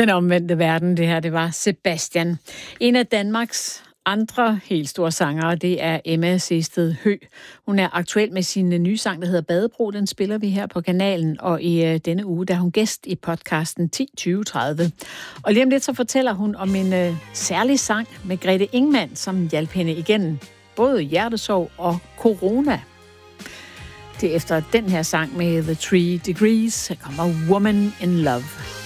Den omvendte verden, det her, det var Sebastian. En af Danmarks andre helt store sangere, det er Emma Sehested Høegh. Hun er aktuel med sin nye sang, der hedder Badebro. Den spiller vi her på kanalen, og i denne uge, der er hun gæst i podcasten 10-20-30. Og lige om lidt, så fortæller hun om en særlig sang med Grete Ingmann, som hjalp hende igennem både hjertesorg og corona. Det er efter den her sang med The 3 Degrees, kommer Woman in Love.